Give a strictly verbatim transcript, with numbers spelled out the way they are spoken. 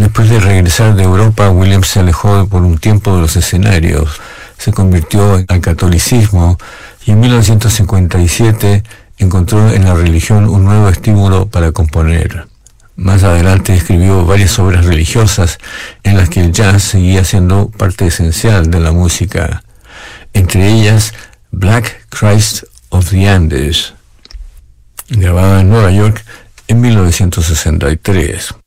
Después de regresar de Europa, Williams se alejó por un tiempo de los escenarios, se convirtió al catolicismo y en mil novecientos cincuenta y siete encontró en la religión un nuevo estímulo para componer. Más adelante escribió varias obras religiosas en las que el jazz seguía siendo parte esencial de la música, entre ellas Black Christ of the Andes, grabada en Nueva York en mil novecientos sesenta y tres.